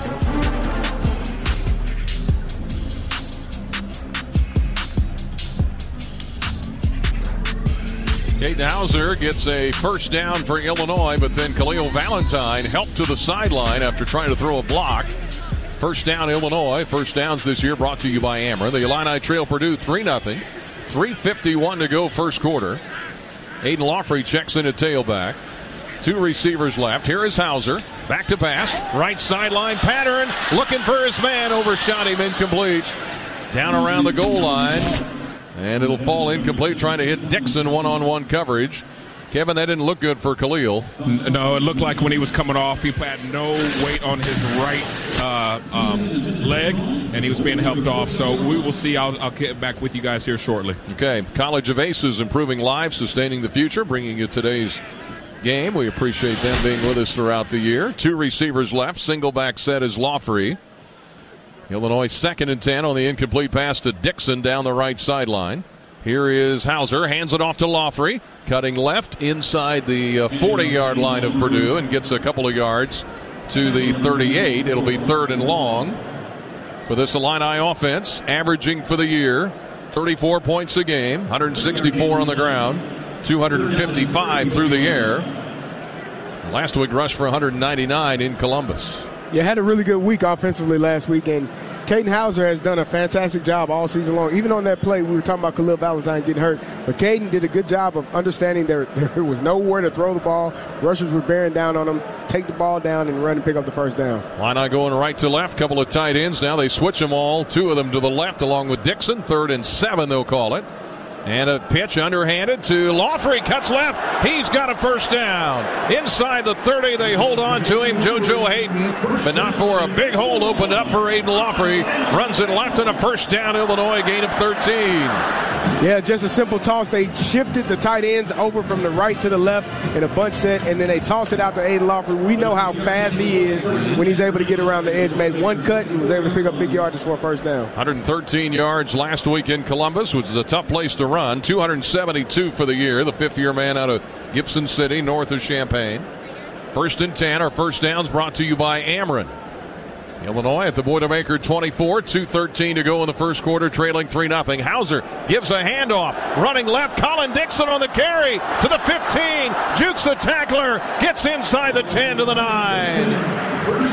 Caden Hauser gets a first down for Illinois, but then Khalil Valentine helped to the sideline after trying to throw a block. First down, Illinois. First downs this year brought to you by Ameren. The Illini trail Purdue three nothing. three fifty-one to go first quarter. Aiden Lawfrey checks in at tailback. Two receivers left. Here is Hauser. Back to pass. Right sideline pattern. Looking for his man. Overshot him, incomplete. Down around the goal line. And it'll fall incomplete, trying to hit Dixon one-on-one coverage. Kevin, that didn't look good for Khalil. No, it looked like when he was coming off, he had no weight on his right uh, um, leg, and he was being helped off. So we will see. I'll, I'll get back with you guys here shortly. Okay. College of Aces, improving lives, sustaining the future, bringing you today's game. We appreciate them being with us throughout the year. Two receivers left. Single back set is Lawfrey. Illinois second and ten on the incomplete pass to Dixon down the right sideline. Here is Hauser, hands it off to Lawfrey, cutting left inside the forty-yard line of Purdue and gets a couple of yards to the thirty-eight. It'll be third and long for this Illini offense, averaging for the year thirty-four points a game, one hundred sixty-four on the ground, two hundred fifty-five through the air. Last week rushed for one hundred ninety-nine in Columbus. Yeah, had a really good week offensively last week, and Caden Hauser has done a fantastic job all season long. Even on that play, we were talking about Khalil Valentine getting hurt, but Caden did a good job of understanding there, there was nowhere to throw the ball. Rushers were bearing down on him, take the ball down and run and pick up the first down. Illini going right to left, couple of tight ends. Now they switch them all, two of them to the left along with Dixon. Third and seven, they'll call it. And a pitch underhanded to Lawfrey, cuts left. He's got a first down. Inside the thirty, they hold on to him, JoJo Hayden, but not for a big hole opened up for Aiden Lawfrey. Runs it left and a first down, Illinois, gain of thirteen. Yeah, just a simple toss. They shifted the tight ends over from the right to the left in a bunch set, and then they toss it out to Aiden Lawfrey. We know how fast he is when he's able to get around the edge. Made one cut and was able to pick up big yardage for a first down. one hundred thirteen yards last week in Columbus, which is a tough place to run. two hundred seventy-two for the year. The fifth-year man out of Gibson City, north of Champaign. First and ten. Our first downs brought to you by Ameren. Illinois at the Boilermaker twenty-four, two thirteen to go in the first quarter, trailing three nothing. Hauser gives a handoff, running left. Colin Dixon on the carry to the fifteen, jukes the tackler, gets inside the ten to the nine.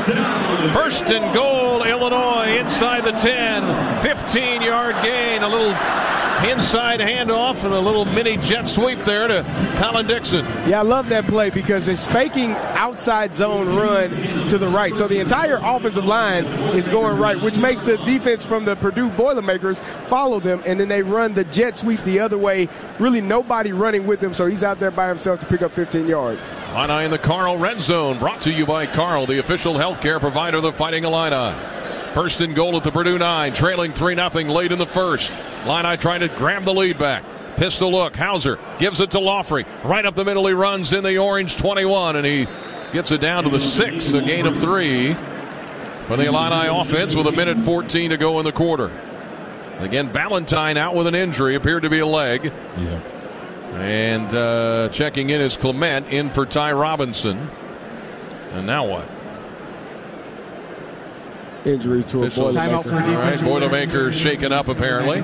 First and goal, Illinois inside the ten, fifteen-yard gain. A little inside handoff and a little mini jet sweep there to Colin Dixon. Yeah, I love that play because it's faking outside zone run to the right. So the entire offensive line is going right, which makes the defense from the Purdue Boilermakers follow them, and then they run the jet sweep the other way. Really nobody running with him, so he's out there by himself to pick up fifteen yards. Illini in the Carl Red Zone, brought to you by Carl, the official healthcare provider of the Fighting Illini. First and goal at the Purdue nine, trailing three nothing late in the first. Illini trying to grab the lead back. Pistol look, Hauser gives it to Lawfrey. Right up the middle he runs in the orange twenty-one, and he gets it down to the six, a gain of three for the Illini offense with a minute fourteen to go in the quarter. Again, Valentine out with an injury, appeared to be a leg. Yeah. And uh, checking in is Clement, in for Ty Robinson. And now what? Injury to Officials. a Boilermaker. All right, Boilermaker shaken up apparently.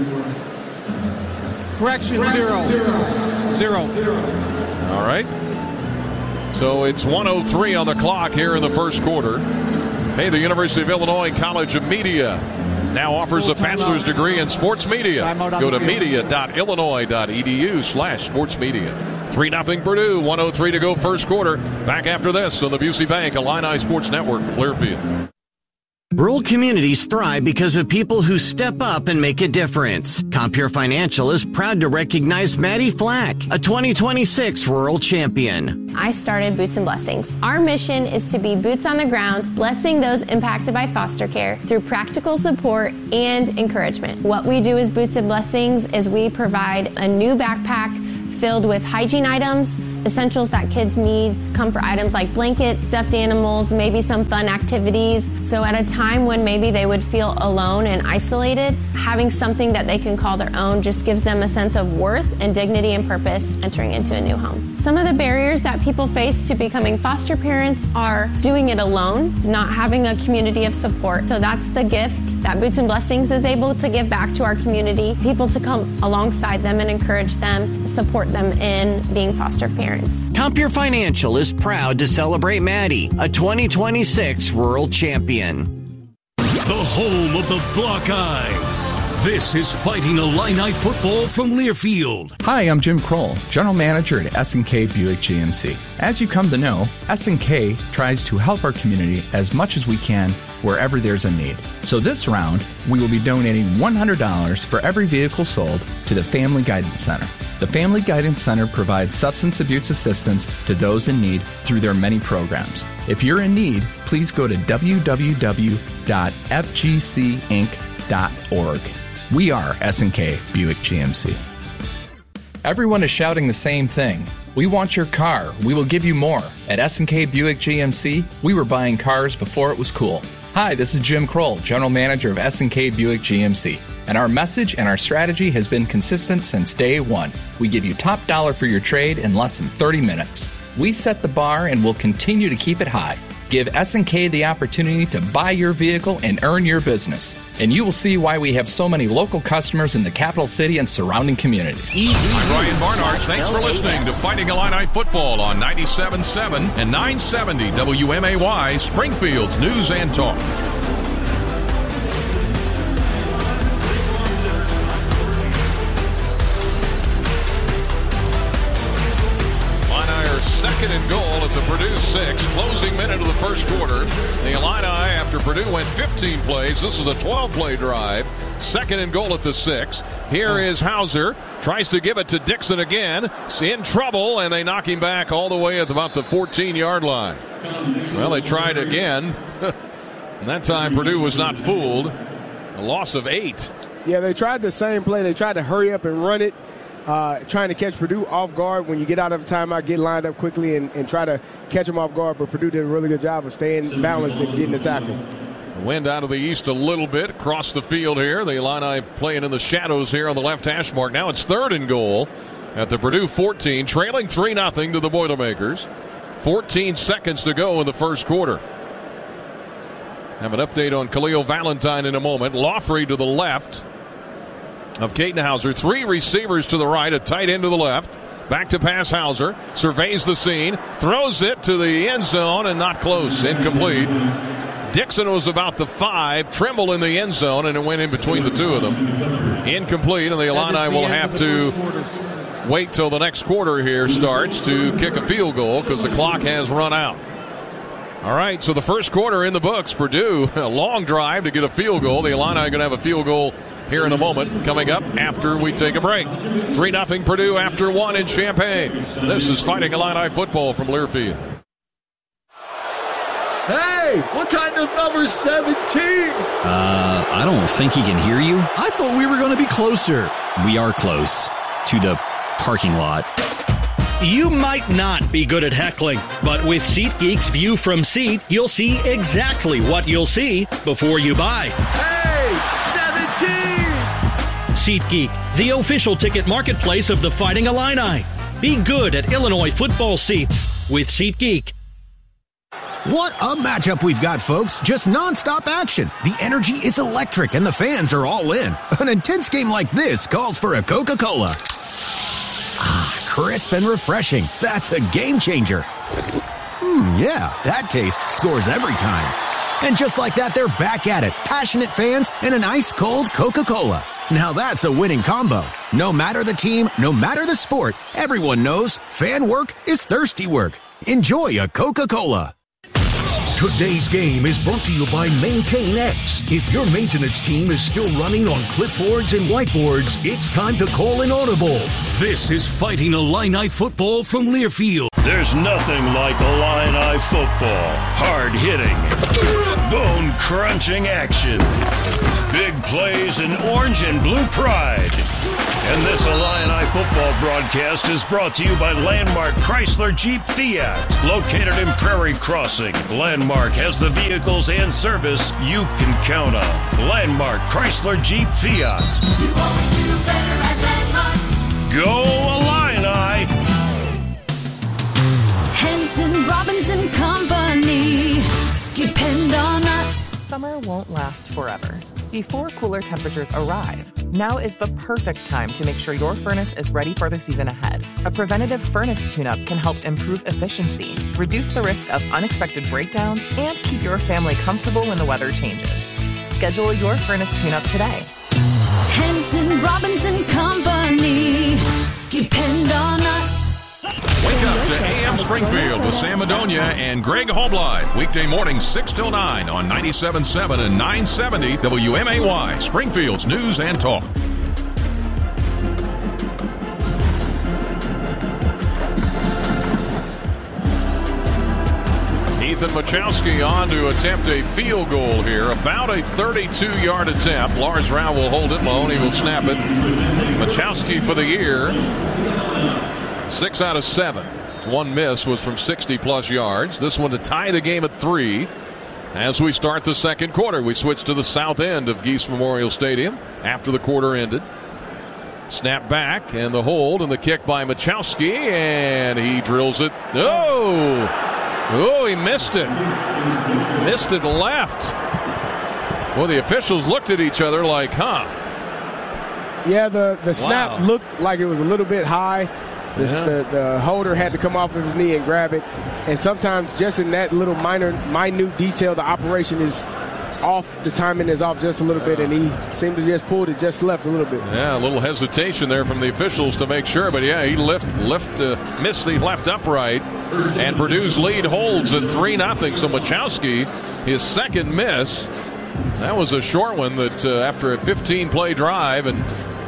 Correction, zero. Zero. All right. So it's one oh three on the clock here in the first quarter. Hey, the University of Illinois College of Media now offers a bachelor's degree in sports media. Go to media.illinois.edu slash sports media. three nothing Purdue, one oh three to go first quarter. Back after this on the Busey Bank Illini Sports Network from Learfield. Rural communities thrive because of people who step up and make a difference. Compeer Financial is proud to recognize Maddie Flack, a twenty twenty-six rural champion. I started Boots and Blessings. Our mission is to be boots on the ground, blessing those impacted by foster care through practical support and encouragement. What we do as Boots and Blessings is we provide a new backpack filled with hygiene items, essentials that kids need, comfort items like blankets, stuffed animals, maybe some fun activities. So at a time when maybe they would feel alone and isolated, having something that they can call their own just gives them a sense of worth and dignity and purpose entering into a new home. Some of the barriers that people face to becoming foster parents are doing it alone, not having a community of support. So that's the gift that Boots and Blessings is able to give back to our community, people to come alongside them and encourage them, support them in being foster parents. Compeer Financial is proud to celebrate Maddie, a twenty twenty-six rural champion. The home of the Buckeye. This is Fighting Illini football from Learfield. Hi, I'm Jim Kroll, General Manager at S and K Buick G M C. As you come to know, S and K tries to help our community as much as we can wherever there's a need. So this round, we will be donating one hundred dollars for every vehicle sold to the Family Guidance Center. The Family Guidance Center provides substance abuse assistance to those in need through their many programs. If you're in need, please go to w w w dot f g c inc dot org. We are S and K Buick G M C. Everyone is shouting the same thing. We want your car. We will give you more. At S and K Buick G M C, we were buying cars before it was cool. Hi, this is Jim Kroll, General Manager of S and K Buick G M C. And our message and our strategy has been consistent since day one. We give you top dollar for your trade in less than thirty minutes. We set the bar and will continue to keep it high. Give S and K the opportunity to buy your vehicle and earn your business. And you will see why we have so many local customers in the capital city and surrounding communities. I'm Ryan Barnard. Thanks for listening to Fighting Illini Football on ninety-seven point seven and nine seventy W M A Y, Springfield's News and Talk. Second and goal at the Purdue six, closing minute of the first quarter. The Illini, after Purdue went fifteen plays, this is a twelve-play drive. Second and goal at the six. Here is Hauser, tries to give it to Dixon again. It's in trouble, and they knock him back all the way at about the fourteen-yard line. Well, they tried again. And that time Purdue was not fooled. A loss of eight. Yeah, they tried the same play. They tried to hurry up and run it. Uh, trying to catch Purdue off guard. When you get out of timeout, get lined up quickly and, and try to catch them off guard. But Purdue did a really good job of staying balanced and getting the tackle. The wind out of the east a little bit across the field here. The Illini playing in the shadows here on the left hash mark. Now it's third and goal at the Purdue fourteen, trailing three nothing to the Boilermakers. fourteen seconds to go in the first quarter. Have an update on Khalil Valentine in a moment. Laughley to the left of Caden Hauser. Three receivers to the right, a tight end to the left. Back to pass Hauser. Surveys the scene. Throws it to the end zone and not close. Incomplete. Dixon was about the five. Trimble in the end zone, and it went in between the two of them. Incomplete, and the Illini will have to wait till the next quarter here starts to kick a field goal because the clock has run out. All right, so the first quarter in the books. Purdue, a long drive to get a field goal. The Illini are going to have a field goal here in a moment, coming up after we take a break. three nothing Purdue after one in Champaign. This is Fighting Illini football from Learfield. Hey, what kind of number seventeen? Uh, I don't think he can hear you. I thought we were going to be closer. We are close to the parking lot. You might not be good at heckling, but with SeatGeek's View from Seat, you'll see exactly what you'll see before you buy. Hey, seventeen! SeatGeek, the official ticket marketplace of the Fighting Illini. Be good at Illinois football seats with SeatGeek. What a matchup we've got, folks. Just nonstop action. The energy is electric and the fans are all in. An intense game like this calls for a Coca-Cola. Ah, crisp and refreshing. That's a game changer. Hmm, yeah, that taste scores every time. And just like that, they're back at it. Passionate fans and an ice-cold Coca-Cola. Now that's a winning combo. No matter the team, no matter the sport, everyone knows fan work is thirsty work. Enjoy a Coca-Cola. Today's game is brought to you by Maintain X. If your maintenance team is still running on clipboards and whiteboards, it's time to call an audible. This is Fighting Illini football from Learfield. There's nothing like Illini football. Hard-hitting, bone-crunching action. Big plays and orange and blue pride. And this Illini football broadcast is brought to you by Landmark Chrysler Jeep Fiat. Located in Prairie Crossing, Landmark has the vehicles and service you can count on. Landmark Chrysler Jeep Fiat. You always do better at Landmark. Go Illini! Henson, Robinson Company. Depend on us. Summer won't last forever. Before cooler temperatures arrive, now is the perfect time to make sure your furnace is ready for the season ahead. A preventative furnace tune-up can help improve efficiency, reduce the risk of unexpected breakdowns, and keep your family comfortable when the weather changes. Schedule your furnace tune-up today. Henson, Robinson Company. Depend on us. Wake up to A M Springfield with Sam Madonia and Greg Hallblide. Weekday mornings six till nine on ninety-seven point seven and nine seventy W M A Y, Springfield's News and Talk. Ethan Machowski on to attempt a field goal here. About a thirty-two-yard attempt. Lars Rao will hold it. Maloney will snap it. Machowski for the year. Six out of seven. One miss was from sixty-plus yards. This one to tie the game at three. As we start the second quarter, we switch to the south end of Geese Memorial Stadium after the quarter ended. Snap back and the hold and the kick by Machowski, and he drills it. Oh! Oh, he missed it. Missed it left. Well, the officials looked at each other like, huh? Yeah, the, the snap Wow. looked like it was a little bit high. The, Yeah. the, the holder had to come off of his knee and grab it. And sometimes just in that little minor, minute detail, the operation is off. The timing is off just a little bit, and he seemed to just pulled it just left a little bit. Yeah, a little hesitation there from the officials to make sure. But, yeah, he lift, lift, uh, missed the left upright. And Purdue's lead holds at three nothing. So Machowski, his second miss. That was a short one that uh, after a fifteen-play drive, and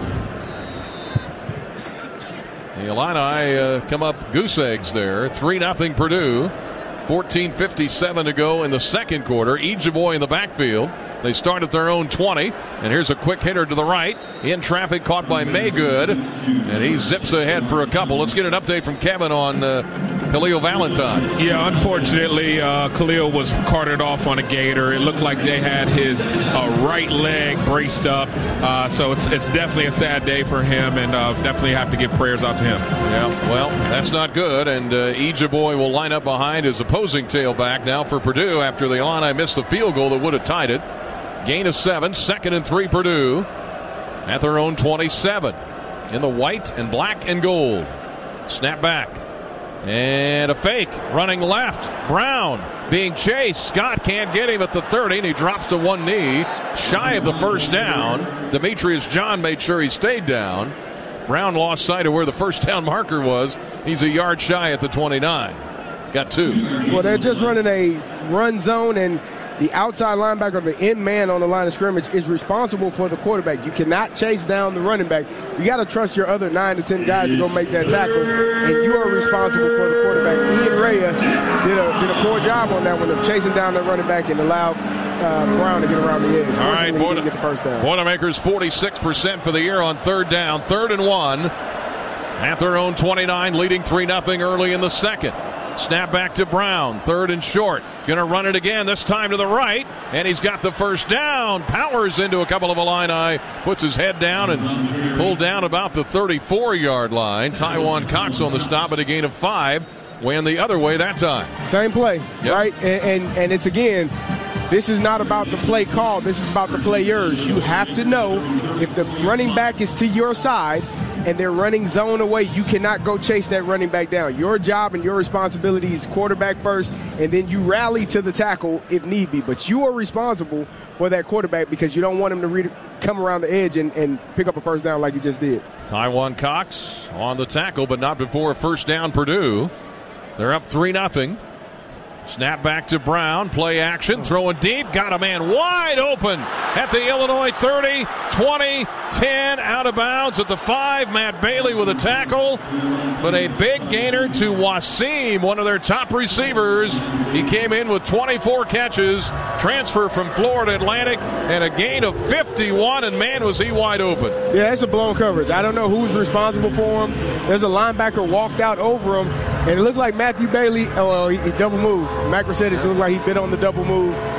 the Illini uh, come up goose eggs there. three nothing Purdue. fourteen fifty-seven to go in the second quarter. Ejeboy in the backfield. They start at their own twenty. And here's a quick hitter to the right. In traffic, caught by Maygood. And he zips ahead for a couple. Let's get an update from Kevin on uh, Khalil Valentine. Yeah, unfortunately, uh, Khalil was carted off on a gator. It looked like they had his uh, right leg braced up. Uh, so it's it's definitely a sad day for him, and uh, definitely have to give prayers out to him. Yeah, well, that's not good. And uh, Ejeboy will line up behind his opposing tailback now for Purdue after the Illini missed the field goal that would have tied it. Gain of seven, second and three Purdue at their own twenty-seven in the white and black and gold. Snap back and a fake running left. Brown being chased. Scott can't get him at the thirty, and he drops to one knee shy of the first down. Demetrius John made sure he stayed down. Brown lost sight of where the first down marker was. He's a yard shy at the twenty-nine. Got two. Well, they're just running a run zone, and the outside linebacker, the end man on the line of scrimmage, is responsible for the quarterback. You cannot chase down the running back. You got to trust your other nine to ten guys to go make that tackle, and you are responsible for the quarterback. Ian Rhea did a, did a poor job on that one of chasing down the running back and allowed uh, Brown to get around the edge. All right, he didn't get the first down. Boilermakers forty-six percent for the year on third down. Third and one at their own twenty-nine, leading three nothing early in the second. Snap back to Brown. Third and short. Going to run it again, this time to the right. And he's got the first down. Powers into a couple of Illini. Puts his head down and pulled down about the thirty-four-yard line. Taiwan Cox on the stop, but a gain of five. Went the other way that time. Same play, yep. right? And, and and it's, again, this is not about the play call. This is about the players. You have to know if the running back is to your side and they're running zone away, you cannot go chase that running back down. Your job and your responsibility is quarterback first, and then you rally to the tackle if need be. But you are responsible for that quarterback because you don't want him to re- come around the edge and, and pick up a first down like he just did. Taiwan Cox on the tackle, but not before a first down Purdue. They're up three nothing. Snap back to Brown. Play action. Throwing deep. Got a man wide open at the Illinois thirty, twenty, ten. Out of bounds at the five. Matt Bailey with a tackle. But a big gainer to Wasim, one of their top receivers. He came in with twenty-four catches. Transfer from Florida Atlantic. And a gain of fifty-one. And man, was he wide open. Yeah, that's a blown coverage. I don't know who's responsible for him. There's a linebacker walked out over him. And it looks like Matthew Bailey, oh, well, he, he double moved. Macro said it looked like he bit on the double move.